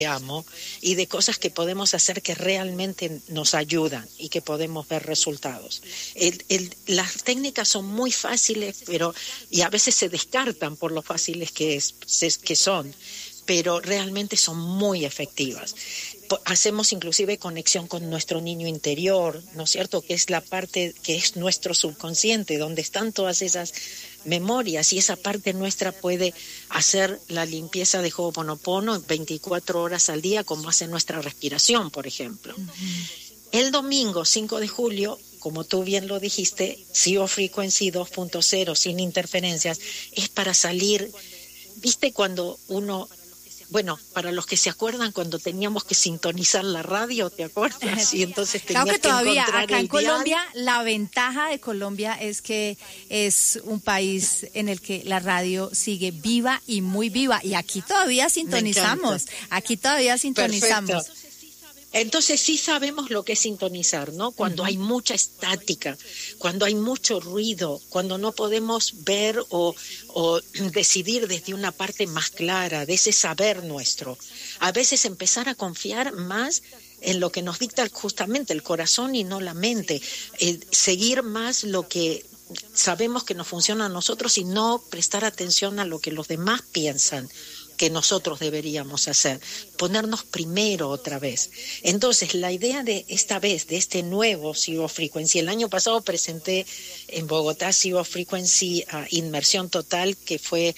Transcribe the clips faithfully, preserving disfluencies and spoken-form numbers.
amo y de cosas que podemos hacer que realmente nos ayudan y que podemos ver resultados. El, el, las técnicas son muy fáciles, pero y a veces se descartan por lo fáciles que, es, que son, pero realmente son muy efectivas. Hacemos inclusive conexión con nuestro niño interior, ¿no es cierto? Que es la parte que es nuestro subconsciente, donde están todas esas memorias, y esa parte nuestra puede hacer la limpieza de Ho'oponopono veinticuatro horas al día, como hace nuestra respiración, por ejemplo. Uh-huh. El domingo cinco de julio, como tú bien lo dijiste, Zero Frequency dos punto cero, sin interferencias, es para salir. ¿Viste cuando uno... Bueno, para los que se acuerdan, cuando teníamos que sintonizar la radio, ¿te acuerdas? Y entonces tenías claro que todavía, que acá en Colombia, dial. La ventaja de Colombia es que es un país en el que la radio sigue viva y muy viva. Y aquí todavía sintonizamos, aquí todavía sintonizamos. Perfecto. Entonces sí sabemos lo que es sintonizar, ¿no? Cuando uh-huh. hay mucha estática, cuando hay mucho ruido, cuando no podemos ver o, o decidir desde una parte más clara, de ese saber nuestro. A veces empezar a confiar más en lo que nos dicta justamente el corazón y no la mente. Eh, seguir más lo que sabemos que nos funciona a nosotros y no prestar atención a lo que los demás piensan que nosotros deberíamos hacer, ponernos primero otra vez. Entonces, la idea de esta vez, de este nuevo Zero Frequency, el año pasado presenté en Bogotá Zero Frequency uh, Inmersión Total, que fue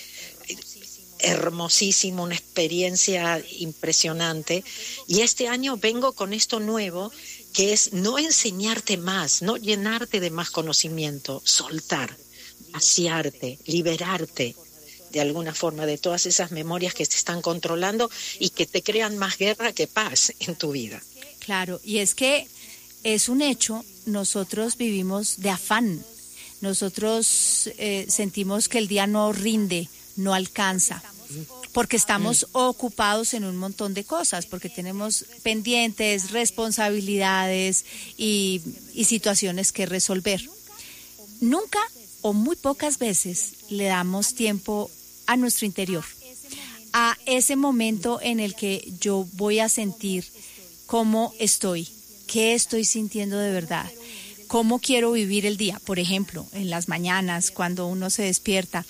hermosísimo, una experiencia impresionante, y este año vengo con esto nuevo, que es no enseñarte más, no llenarte de más conocimiento, soltar, vaciarte, liberarte, de alguna forma, de todas esas memorias que te están controlando y que te crean más guerra que paz en tu vida. Claro, y es que es un hecho, nosotros vivimos de afán, nosotros eh, sentimos que el día no rinde, no alcanza, porque estamos mm. ocupados en un montón de cosas, porque tenemos pendientes, responsabilidades y, y situaciones que resolver. Nunca o muy pocas veces le damos tiempo a nuestro interior, a ese momento en el que yo voy a sentir cómo estoy, qué estoy sintiendo de verdad, cómo quiero vivir el día. Por ejemplo, en las mañanas, cuando uno se despierta,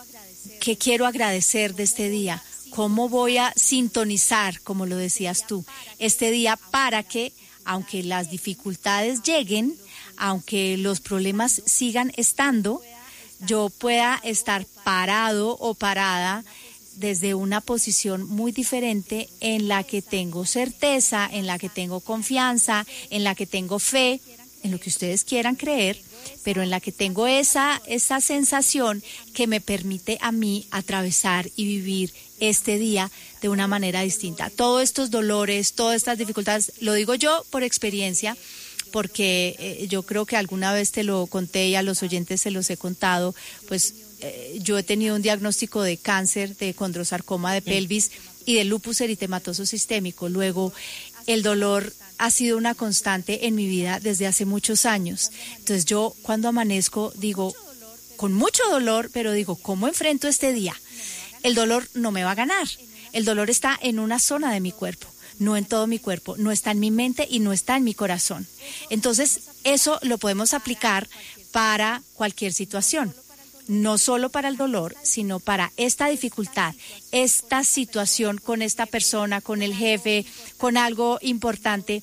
¿qué quiero agradecer de este día? ¿Cómo voy a sintonizar, como lo decías tú, este día para que, aunque las dificultades lleguen, aunque los problemas sigan estando, yo pueda estar parado o parada desde una posición muy diferente en la que tengo certeza, en la que tengo confianza, en la que tengo fe, en lo que ustedes quieran creer, pero en la que tengo esa, esa sensación que me permite a mí atravesar y vivir este día de una manera distinta. Todos estos dolores, todas estas dificultades, lo digo yo por experiencia, porque eh, yo creo que alguna vez te lo conté y a los oyentes se los he contado, pues eh, yo he tenido un diagnóstico de cáncer, de condrosarcoma de pelvis y de lupus eritematoso sistémico. Luego, el dolor ha sido una constante en mi vida desde hace muchos años. Entonces yo cuando amanezco digo, con mucho dolor, pero digo, ¿cómo enfrento este día? El dolor no me va a ganar. El dolor está en una zona de mi cuerpo, no en todo mi cuerpo, no está en mi mente y no está en mi corazón. Entonces, eso lo podemos aplicar para cualquier situación, no solo para el dolor, sino para esta dificultad, esta situación con esta persona, con el jefe, con algo importante,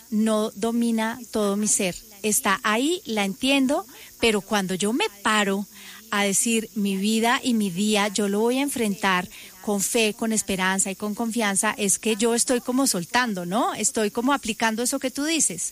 no domina todo mi ser. Está ahí, la entiendo, pero cuando yo me paro a decir mi vida y mi día, yo lo voy a enfrentar con fe, con esperanza y con confianza, es que yo estoy como soltando, ¿no? Estoy como aplicando eso que tú dices.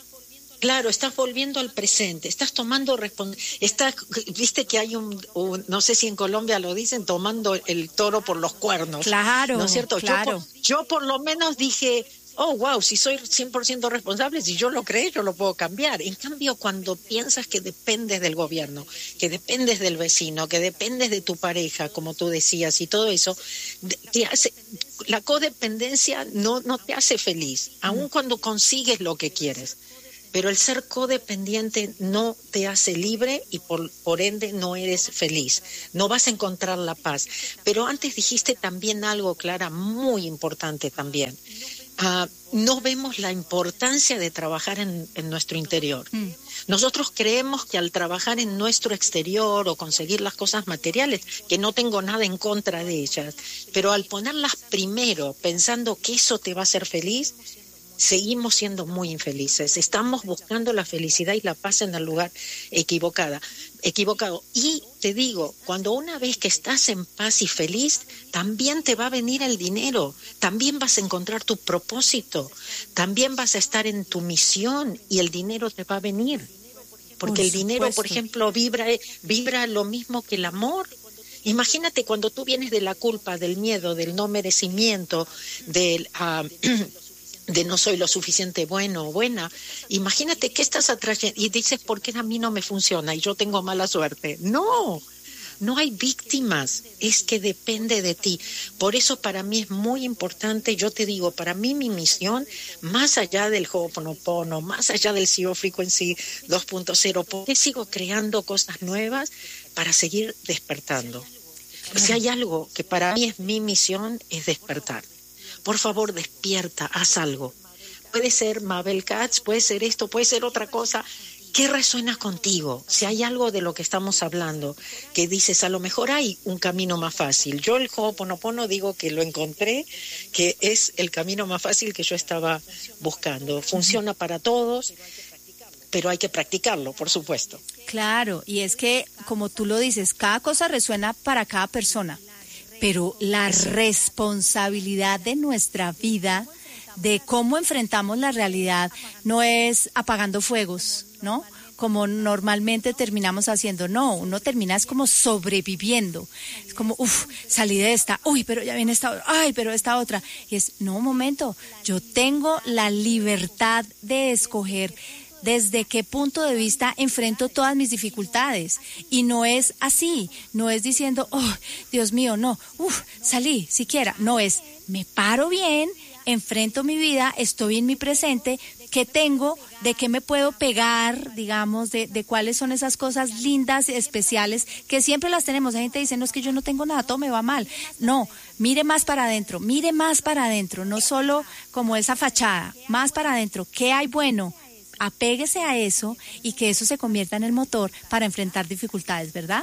Claro, estás volviendo al presente, estás tomando responsabilidad, viste que hay un, un, no sé si en Colombia lo dicen, tomando el toro por los cuernos. Claro, ¿no es cierto? claro. Yo, por, yo por lo menos dije, oh, wow, si soy cien por ciento responsable, si yo lo creé, yo lo puedo cambiar. En cambio, cuando piensas que dependes del gobierno, que dependes del vecino, que dependes de tu pareja, como tú decías, y todo eso, te hace, la codependencia no, no te hace feliz, aun cuando consigues lo que quieres. pero el ser codependiente no te hace libre y por, por ende no eres feliz, no vas a encontrar la paz. Pero antes dijiste también algo, Clara, muy importante también. Uh, no vemos la importancia de trabajar en, en nuestro interior. Mm. Nosotros creemos que al trabajar en nuestro exterior o conseguir las cosas materiales, que no tengo nada en contra de ellas, pero al ponerlas primero pensando que eso te va a hacer feliz, seguimos siendo muy infelices. Estamos buscando la felicidad y la paz en el lugar equivocada, equivocado. Y te digo, cuando una vez que estás en paz y feliz, también te va a venir el dinero, también vas a encontrar tu propósito, también vas a estar en tu misión y el dinero te va a venir. Porque el dinero, por ejemplo, vibra, vibra lo mismo que el amor. Imagínate cuando tú vienes de la culpa, del miedo, del no merecimiento, del... Uh, de no soy lo suficiente bueno o buena, imagínate que estás atrayendo y dices, ¿por qué a mí no me funciona y yo tengo mala suerte? No, no hay víctimas, es que depende de ti. Por eso para mí es muy importante, yo te digo, para mí mi misión, más allá del Ho'oponopono, más allá del C E O Frequency dos punto cero, ¿por qué sigo creando cosas nuevas? Para seguir despertando. Claro. Si hay algo que para mí es mi misión, es despertar. Por favor, despierta, haz algo. Puede ser Mabel Katz, puede ser esto, puede ser otra cosa. ¿Qué resuena contigo? Si hay algo de lo que estamos hablando, que dices, a lo mejor hay un camino más fácil. Yo el Ho'oponopono digo que lo encontré, que es el camino más fácil que yo estaba buscando. Funciona para todos, pero hay que practicarlo, por supuesto. Claro, y es que, como tú lo dices, cada cosa resuena para cada persona. Pero la responsabilidad de nuestra vida, de cómo enfrentamos la realidad, no es apagando fuegos, ¿no? Como normalmente terminamos haciendo. No, uno termina es como sobreviviendo. Es como, uff, salí de esta, uy, pero ya viene esta otra, ay, pero esta otra. Y es, no, un momento, yo tengo la libertad de escoger desde qué punto de vista enfrento todas mis dificultades. Y no es así, no es diciendo, oh, Dios mío, no, uff, salí, siquiera. No es, me paro bien, enfrento mi vida, estoy en mi presente, qué tengo, de qué me puedo pegar, digamos, de, de cuáles son esas cosas lindas, especiales, que siempre las tenemos. Hay gente que dice, no, es que yo no tengo nada, todo me va mal. No, mire más para adentro, mire más para adentro, no solo como esa fachada, más para adentro, ¿qué hay bueno? Apéguese a eso y que eso se convierta en el motor para enfrentar dificultades, ¿verdad?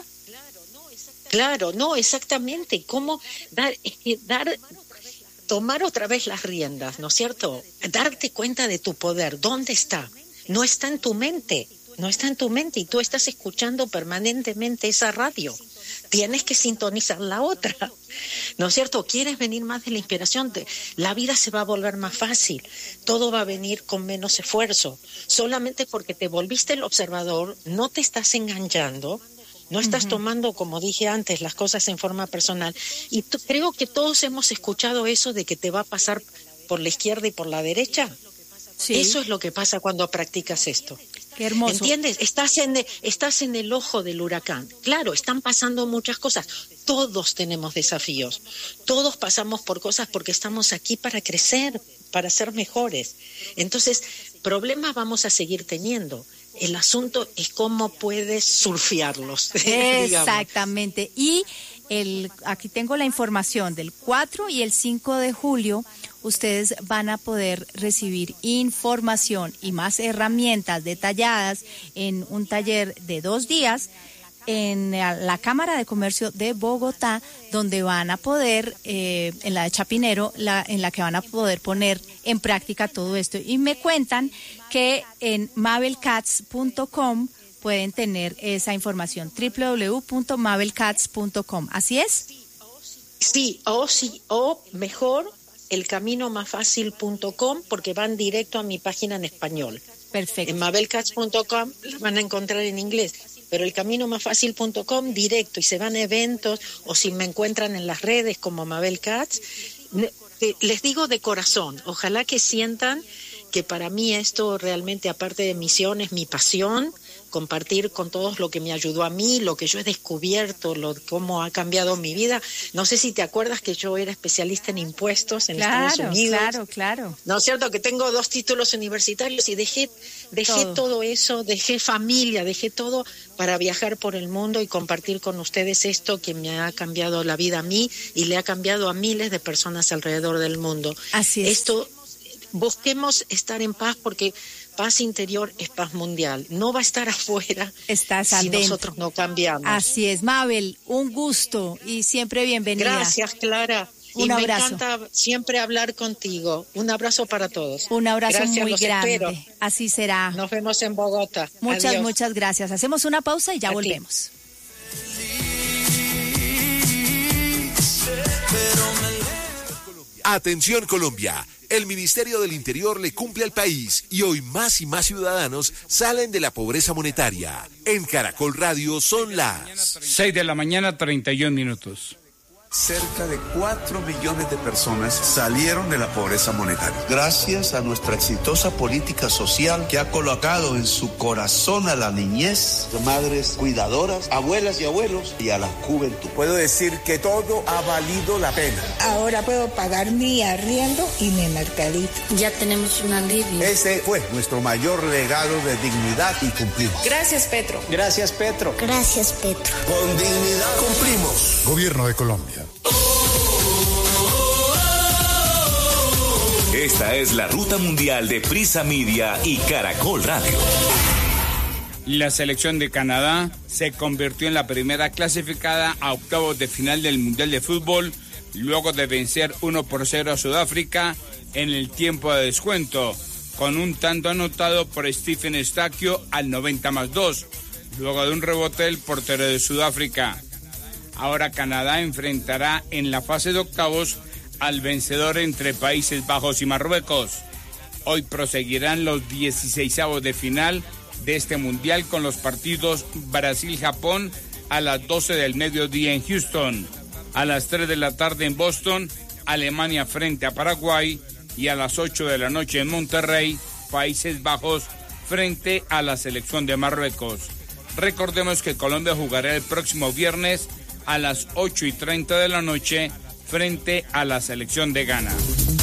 Claro, no, exactamente. ¿Cómo dar, es que dar, tomar otra vez las riendas, ¿no es cierto? Darte cuenta de tu poder, ¿dónde está? No está en tu mente, no está en tu mente y tú estás escuchando permanentemente esa radio. Tienes que sintonizar la otra, ¿no es cierto? ¿Quieres venir más de la inspiración? La vida se va a volver más fácil, todo va a venir con menos esfuerzo. Solamente porque te volviste el observador, no te estás enganchando, no estás uh-huh. tomando, como dije antes, las cosas en forma personal. Y t- creo que todos hemos escuchado eso de que te va a pasar por la izquierda y por la derecha. Sí. Eso es lo que pasa cuando practicas esto. Qué hermoso. ¿Entiendes? Estás en, el, estás en el ojo del huracán. Claro, están pasando muchas cosas. Todos tenemos desafíos. Todos pasamos por cosas porque estamos aquí para crecer, para ser mejores. Entonces, problemas vamos a seguir teniendo. El asunto es cómo puedes surfearlos. Exactamente. Y el, aquí tengo la información del cuatro y el cinco de julio. Ustedes van a poder recibir información y más herramientas detalladas en un taller de dos días en la Cámara de Comercio de Bogotá, donde van a poder, eh, en la de Chapinero, la, en la que van a poder poner en práctica todo esto. Y me cuentan que en mabel katz punto com pueden tener esa información, doble u doble u doble u punto mabel katz punto com. ¿Así es? Sí, o sí, o mejor, el camino más fácil punto com, porque van directo a mi página en español. Perfecto. En mabel katz punto com las van a encontrar en inglés, pero el camino más fácil punto com directo, y se van a eventos, o si me encuentran en las redes como Mabel Katz. Les digo de corazón, ojalá que sientan que para mí esto realmente, aparte de misión, es mi pasión. compartir con todos lo que me ayudó a mí, lo que yo he descubierto, lo, cómo ha cambiado mi vida. No sé si te acuerdas que yo era especialista en impuestos en claro, Estados Unidos. Claro, claro. ¿No es cierto? Que tengo dos títulos universitarios y dejé, dejé todo. todo eso, dejé familia, dejé todo para viajar por el mundo y compartir con ustedes esto que me ha cambiado la vida a mí y le ha cambiado a miles de personas alrededor del mundo. Así es. Esto, busquemos estar en paz porque paz interior es paz mundial. No va a estar afuera Estás si adentro. nosotros no cambiamos. Así es, Mabel, un gusto y siempre bienvenida. Gracias, Clara. Un y abrazo. Me encanta siempre hablar contigo. Un abrazo para todos. Un abrazo gracias, muy los grande. Espero. Así será. Nos vemos en Bogotá. Muchas, Adiós. muchas gracias. Hacemos una pausa y ya A ti. volvemos. Atención Colombia, el Ministerio del Interior le cumple al país y hoy más y más ciudadanos salen de la pobreza monetaria. En Caracol Radio son las seis de la mañana, treinta y un minutos. Cerca de cuatro millones de personas salieron de la pobreza monetaria. Gracias a nuestra exitosa política social que ha colocado en su corazón a la niñez, madres cuidadoras, abuelas y abuelos y a la juventud. Puedo decir que todo ha valido la pena. Ahora puedo pagar mi arriendo y mi mercadito. Ya tenemos un alivio. Ese fue nuestro mayor legado de dignidad y cumplimos. Gracias, Petro. Gracias, Petro. Gracias, Petro. Con dignidad cumplimos. Gobierno de Colombia. Esta es la ruta mundial de Prisa Media y Caracol Radio. La selección de Canadá se convirtió en la primera clasificada a octavos de final del Mundial de Fútbol luego de vencer uno por cero a Sudáfrica en el tiempo de descuento, con un tanto anotado por Stephen Eustaquio al noventa más dos, luego de un rebote del portero de Sudáfrica. Ahora Canadá enfrentará en la fase de octavos al vencedor entre Países Bajos y Marruecos. Hoy proseguirán los dieciseisavos de final de este mundial con los partidos Brasil-Japón a las doce del mediodía en Houston, a las tres de la tarde en Boston, Alemania frente a Paraguay y a las ocho de la noche en Monterrey, Países Bajos frente a la selección de Marruecos. Recordemos que Colombia jugará el próximo viernes a las ocho y treinta de la noche frente a la selección de Ghana.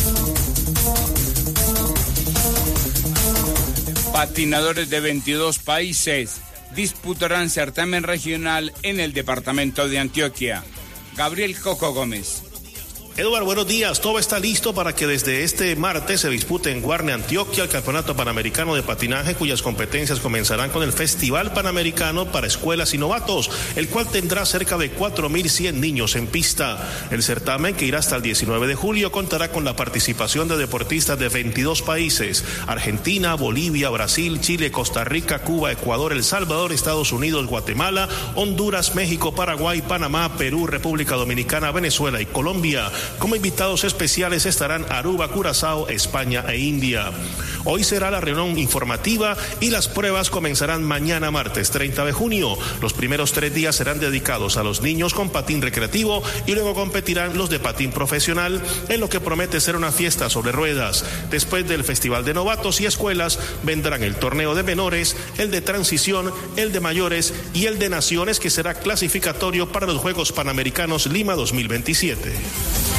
Patinadores de veintidós países disputarán certamen regional en el departamento de Antioquia. Gabriel Coco Gómez. Eduardo, buenos días. Todo está listo para que desde este martes se dispute en Guarne, Antioquia, el Campeonato Panamericano de Patinaje, cuyas competencias comenzarán con el Festival Panamericano para Escuelas y Novatos, el cual tendrá cerca de cuatro mil cien niños en pista. El certamen, que irá hasta el diecinueve de julio, contará con la participación de deportistas de veintidós países: Argentina, Bolivia, Brasil, Chile, Costa Rica, Cuba, Ecuador, El Salvador, Estados Unidos, Guatemala, Honduras, México, Paraguay, Panamá, Perú, República Dominicana, Venezuela y Colombia. Como invitados especiales estarán Aruba, Curazao, España e India. Hoy será la reunión informativa y las pruebas comenzarán mañana martes treinta de junio. Los primeros tres días serán dedicados a los niños con patín recreativo y luego competirán los de patín profesional, en lo que promete ser una fiesta sobre ruedas. Después del Festival de Novatos y Escuelas vendrán el torneo de menores, el de transición, el de mayores y el de naciones, que será clasificatorio para los Juegos Panamericanos Lima dos mil veintisiete.